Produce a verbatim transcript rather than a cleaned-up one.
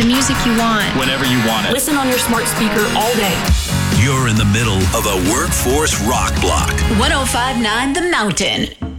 The music you want. Whenever you want it. Listen on your smart speaker all day. You're in the middle of a workforce rock block. one oh five point nine The Mountain.